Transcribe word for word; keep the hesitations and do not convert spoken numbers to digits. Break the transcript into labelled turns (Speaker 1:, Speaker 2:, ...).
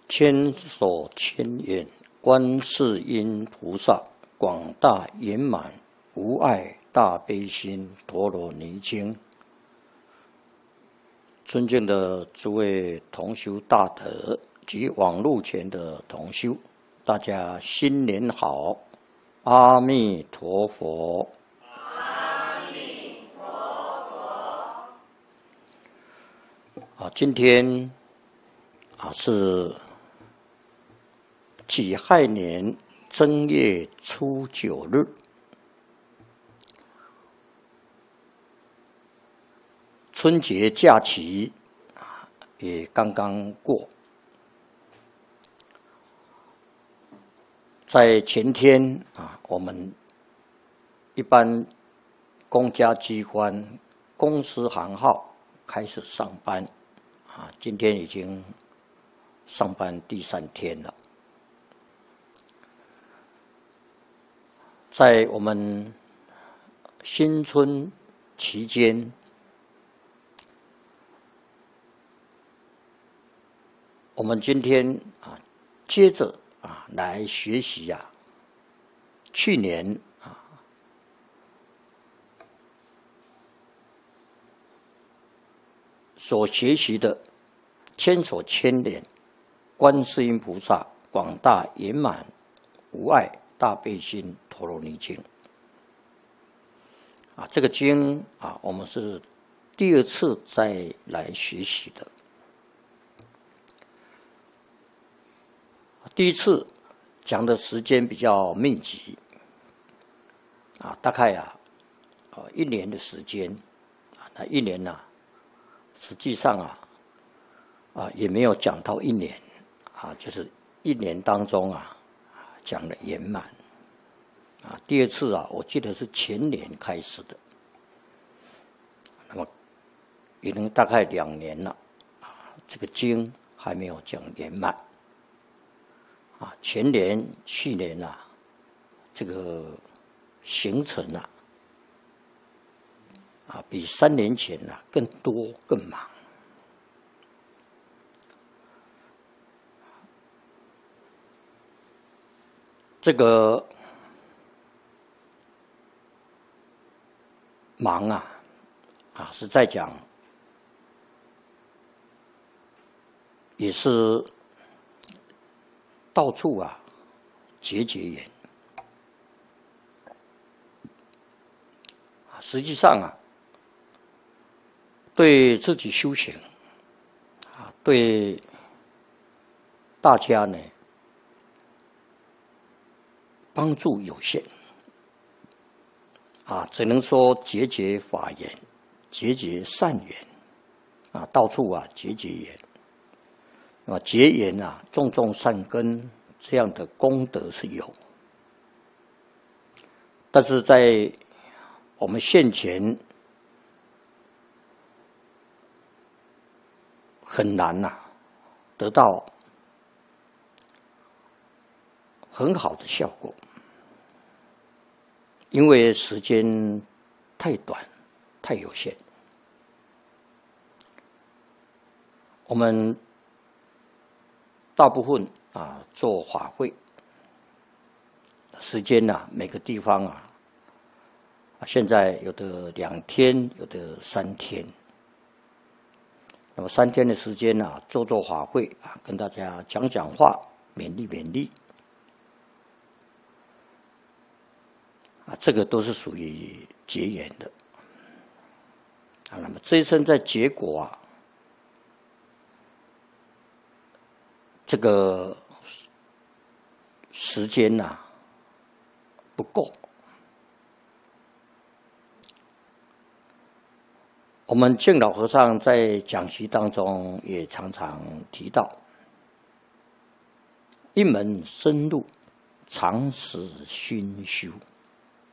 Speaker 1: 千手千眼观世音菩萨，广大圆满无碍大悲心陀罗尼经。尊敬的诸位同修大德及网络前的同修，大家新年好！阿弥陀佛。
Speaker 2: 阿弥陀佛。
Speaker 1: 啊，今天啊是己亥年正月初九日，春节假期啊也刚刚过。在前天啊，我们一般公家机关、公司行号开始上班啊，今天已经上班第三天了。在我们新春期间，我们今天啊，接着啊来学习啊，去年啊所学习的千手千眼观世音菩萨广大圆满无碍大悲心陀罗尼经啊，这个经啊，我们是第二次再来学习的。第一次讲的时间比较密集啊，大概啊，呃一年的时间啊，那一年呢、啊，实际上啊，啊也没有讲到一年啊，就是一年当中啊，讲的圆满啊。第二次啊，我记得是前年开始的，那么已经大概两年了啊，这个经还没有讲圆满。啊，前年、去年啊，这个行程啊，啊，比三年前啊更多更忙。这个忙啊，啊，是在讲，也是。到处啊结结缘，实际上啊，对自己修行啊，对大家呢帮助有限啊，只能说结结法缘，结结善缘啊，到处啊结结缘。啊，结缘啊，种种善根，这样的功德是有，但是在我们现前很难呐、啊，得到很好的效果，因为时间太短，太有限。我们大部分啊做法会，时间呐、啊，每个地方啊，现在有的两天，有的三天。那么三天的时间啊，做做法会啊，跟大家讲讲话，勉励勉励。啊，这个都是属于结缘的。啊，那么这一生在结果啊。这个时间呐、啊、不够，我们净老和尚在讲习当中也常常提到，一门深入，常时熏修。